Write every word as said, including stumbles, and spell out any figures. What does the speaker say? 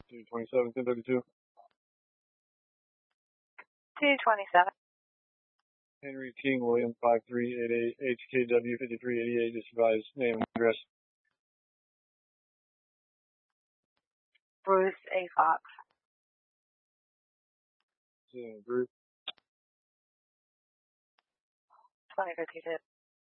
two twenty-seven, ten thirty-two. two twenty-seven. Henry King William, five three eight eight, H K W fifty-three eighty-eight, just advised name and address. Bruce A. Fox. Yeah, Bruce. twenty fifty-two.